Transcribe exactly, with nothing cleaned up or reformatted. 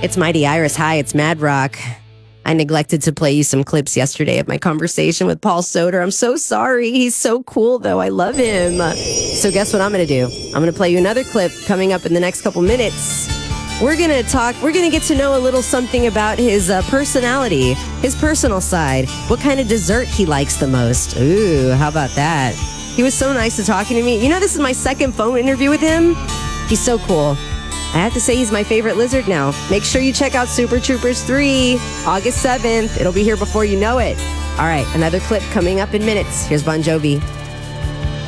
It's Mighty Iris. Hi, it's Mad Rock. I neglected to play you some clips yesterday of my conversation with Paul Soter. I'm so sorry. He's so cool, though. I love him. So guess what I'm going to do? I'm going to play you another clip coming up in the next couple minutes. We're going to talk, we're going to get to know a little something about his uh, personality, his personal side, what kind of dessert he likes the most. Ooh, how about that? He was so nice to talking to me. You know, this is my second phone interview with him. He's so cool. I have to say he's my favorite lizard now. Make sure you check out Super Troopers three, August seventh. It'll be here before you know it. All right, another clip coming up in minutes. Here's Bon Jovi.